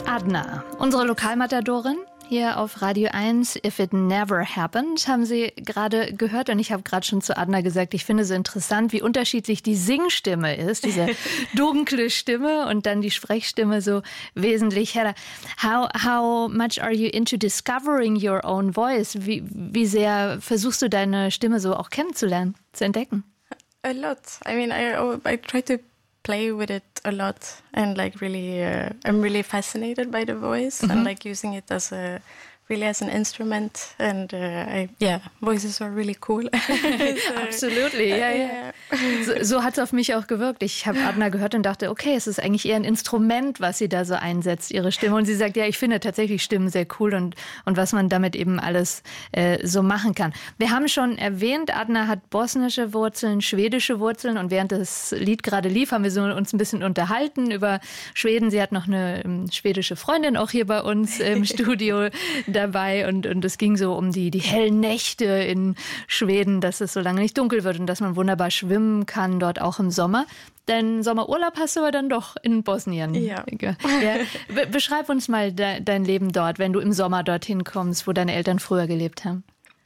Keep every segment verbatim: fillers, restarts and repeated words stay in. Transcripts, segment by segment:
Adna, unsere Lokalmatadorin hier auf Radio eins, If It Never Happened, haben Sie gerade gehört. Und ich habe gerade schon zu Adna gesagt, ich finde es interessant, wie unterschiedlich die Singstimme ist, diese dunkle Stimme und dann die Sprechstimme so wesentlich heller. How, how much are you into discovering your own voice? Wie, wie sehr versuchst du deine Stimme so auch kennenzulernen, zu entdecken? A lot. I mean, I, I try to play with it a lot and like really uh, I'm really fascinated by the voice mm-hmm. and like using it as a really as an instrument and uh, I, yeah, voices are really cool. so, Absolutely, ja, ja. So, so hat es auf mich auch gewirkt. Ich habe Adna gehört und dachte, okay, es ist eigentlich eher ein Instrument, was sie da so einsetzt, ihre Stimme. Und sie sagt, ja, ich finde tatsächlich Stimmen sehr cool und, und was man damit eben alles äh, so machen kann. Wir haben schon erwähnt, Adna hat bosnische Wurzeln, schwedische Wurzeln und während das Lied gerade lief, haben wir so uns ein bisschen unterhalten über Schweden. Sie hat noch eine ähm, schwedische Freundin auch hier bei uns im Studio dabei und, und es ging so um die, die hellen Nächte in Schweden, dass es so lange nicht dunkel wird und dass man wunderbar schwimmen kann, dort auch im Sommer. Deinen Sommerurlaub hast du aber dann doch in Bosnien. Ja. ja. Be- beschreib uns mal de- dein Leben dort, wenn du im Sommer dorthin kommst, wo deine Eltern früher gelebt haben.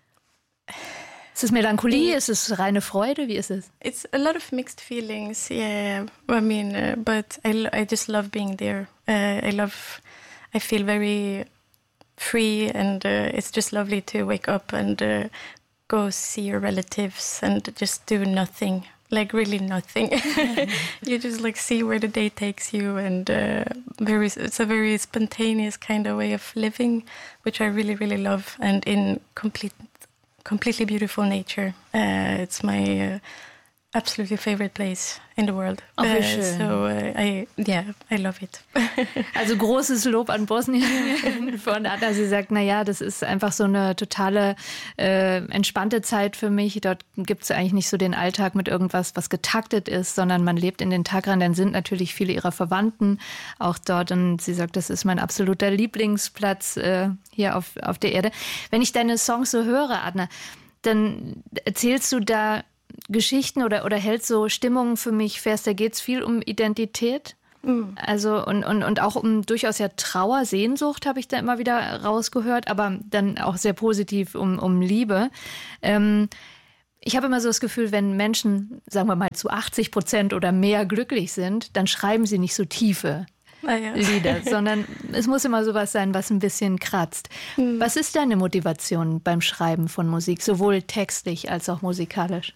Ist es Melancholie? Ist es reine Freude? Wie ist es? It's a lot of mixed feelings, yeah. I mean, uh, but I, I just love being there. Uh, I love, I feel very free and uh, it's just lovely to wake up and uh, go see your relatives and just do nothing, like really nothing. You just like see where the day takes you and uh, very, it's a very spontaneous kind of way of living, which I really, really love and in complete, completely beautiful nature. Uh, it's my uh, absolutely favorite place in the world. Oh, wie uh, schön. So uh, I, yeah, I love it. Also großes Lob an Bosnien von Adna. Sie sagt, na ja, das ist einfach so eine totale äh, entspannte Zeit für mich. Dort gibt es eigentlich nicht so den Alltag mit irgendwas, was getaktet ist, sondern man lebt in den Tag rein. Dann sind natürlich viele ihrer Verwandten auch dort. Und sie sagt, das ist mein absoluter Lieblingsplatz äh, hier auf, auf der Erde. Wenn ich deine Songs so höre, Adna, dann erzählst du da Geschichten oder, oder hältst so Stimmungen für mich fest. Da geht es viel um Identität. Mhm. Also und, und, und auch um durchaus ja Trauer, Sehnsucht habe ich da immer wieder rausgehört, aber dann auch sehr positiv um, um Liebe. Ähm, ich habe immer so das Gefühl, wenn Menschen, sagen wir mal, zu achtzig Prozent oder mehr glücklich sind, dann schreiben sie nicht so tiefe ah, ja. Lieder, sondern es muss immer sowas sein, was ein bisschen kratzt. Mhm. Was ist deine Motivation beim Schreiben von Musik, sowohl textlich als auch musikalisch?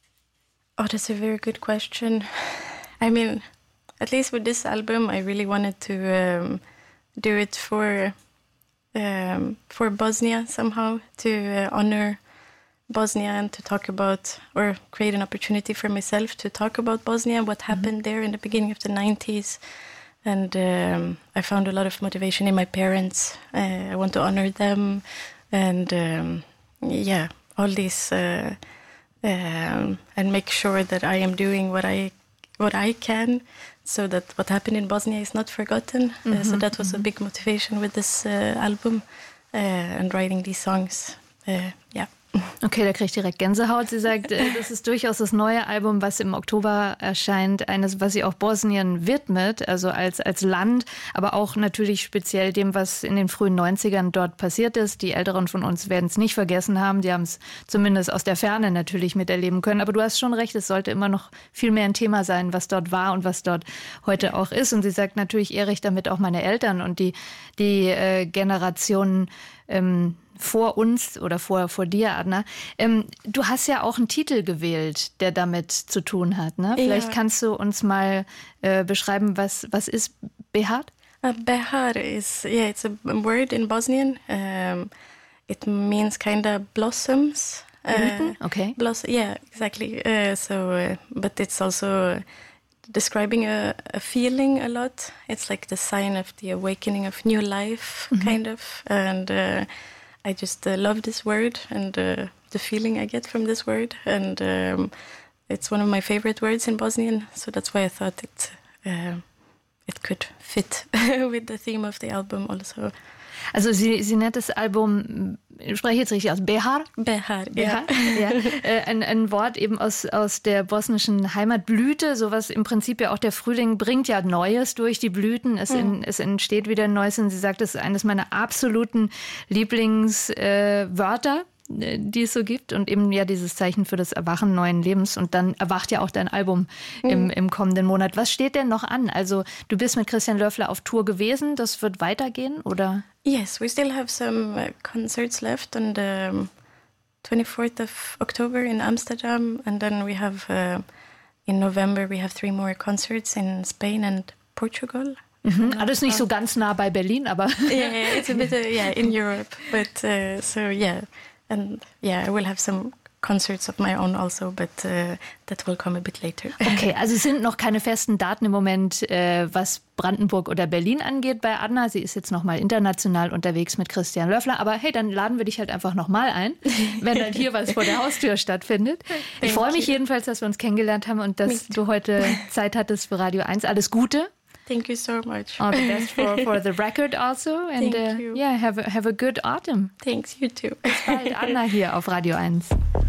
Oh, that's a very good question. I mean, at least with this album, I really wanted to um, do it for um, for Bosnia somehow, to uh, honor Bosnia and to talk about, or create an opportunity for myself to talk about Bosnia, what happened mm-hmm. there in the beginning of the nineties. And um, I found a lot of motivation in my parents. Uh, I want to honor them. And um, yeah, all these... Uh, Um, and make sure that I am doing what I what I can, so that what happened in Bosnia is not forgotten. Mm-hmm, uh, so that was mm-hmm. a big motivation with this uh, album uh, and writing these songs. Uh, yeah. Okay, da kriege ich direkt Gänsehaut. Sie sagt, das ist durchaus das neue Album, was im Oktober erscheint, eines, was sie auch Bosnien widmet, also als, als Land, aber auch natürlich speziell dem, was in den frühen neunzigern dort passiert ist. Die Älteren von uns werden es nicht vergessen haben, die haben es zumindest aus der Ferne natürlich miterleben können. Aber du hast schon recht, es sollte immer noch viel mehr ein Thema sein, was dort war und was dort heute auch ist. Und sie sagt, natürlich ehre ich damit auch meine Eltern und die, die äh, Generationen ähm, vor uns oder vor, vor dir, Adna. Ähm, du hast ja auch einen Titel gewählt, der damit zu tun hat. Ne? Vielleicht ja. kannst du uns mal äh, beschreiben, was, was ist Behar? Uh, Behar is, yeah, it's a word in Bosnian. Um, it means kind of blossoms. Uh, okay. Bloss- yeah, exactly. Uh, so, uh, but it's also describing a, a feeling a lot. It's like the sign of the awakening of new life, mm-hmm. kind of. And uh, I just uh, love this word and uh, the feeling I get from this word. And um, it's one of my favorite words in Bosnian. So that's why I thought it uh, it could fit with the theme of the album also. Also sie, sie nennt das Album, spreche ich jetzt richtig aus, Behar? Behar, ja. ja. Äh, ein, ein Wort eben aus, aus der bosnischen Heimatblüte, sowas im Prinzip ja auch der Frühling bringt ja Neues durch die Blüten, es, in, es entsteht wieder Neues und sie sagt, das ist eines meiner absoluten Lieblingswörter. Äh, die es so gibt und eben ja dieses Zeichen für das Erwachen neuen Lebens und dann erwacht ja auch dein Album mhm. im, im kommenden Monat. Was steht denn noch an? Also du bist mit Christian Löffler auf Tour gewesen, das wird weitergehen oder? Yes, we still have some uh, concerts left on the um, twenty-fourth of October in Amsterdam and then we have uh, in November we have three more concerts in Spain and Portugal. Mhm. Alles nicht so ganz nah bei Berlin, aber yeah, yeah, it's a bit uh, yeah in Europe, but uh, so yeah. And yeah, I will have some concerts of my own also, but uh, that will come a bit later. Okay, also es sind noch keine festen Daten im Moment, äh, was Brandenburg oder Berlin angeht bei Adna. Sie ist jetzt noch mal international unterwegs mit Christian Löffler. Aber hey, dann laden wir dich halt einfach noch mal ein, wenn dann hier was vor der Haustür stattfindet. Ich freue mich jedenfalls, dass wir uns kennengelernt haben und dass du heute Zeit hattest für Radio eins. Alles Gute. Thank you so much. All the best for, for the record also. And Thank uh, you. yeah, have a, have a good autumn. Thanks, you too. Bis bald, Adna hier auf Radio eins.